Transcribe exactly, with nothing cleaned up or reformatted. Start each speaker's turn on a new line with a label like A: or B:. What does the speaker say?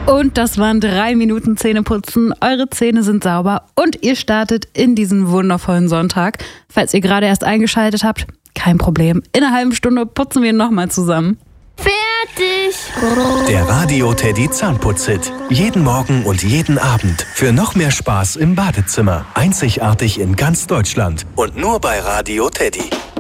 A: Und das waren drei Minuten Zähneputzen. Eure Zähne sind sauber und ihr startet in diesen wundervollen Sonntag. Falls ihr gerade erst eingeschaltet habt, kein Problem. In einer halben Stunde putzen wir nochmal zusammen.
B: Fertig!
C: Der Radio Teddy Zahnputz-Hit. Jeden Morgen und jeden Abend. Für noch mehr Spaß im Badezimmer. Einzigartig in ganz Deutschland. Und nur bei Radio Teddy.